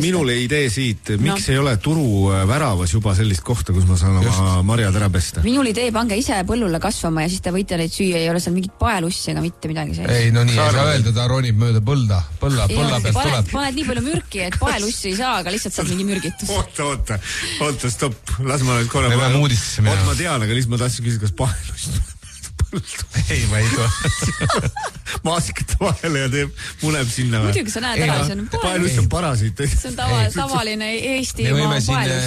minule idee siit, miks ei ole turu väravas juba sellist kohta, kus ma saan oma marjad ära pesta? Minul idee, pange ise põllule kasvama ja siis te võite neid süüa, ei ole seal mingit paelussi ega mitte midagi sees. Ei, no nii ei saa öelda, ta ronib mööda põlla pealt tuleb. Paned nii palju mürki, et paelussi ei saa, aga lihtsalt saad mingi mürgitus. Oota, stopp, las ma nüüd korra. Ma tean, aga lihtsalt ma tahtsin küsida, kas paelust ei, ma ei tule. Maasikate vahele ja muneb sinna. Muidugi sa näed ära, see on paelust on parasiit. See on tavaline Eestimaa paelust.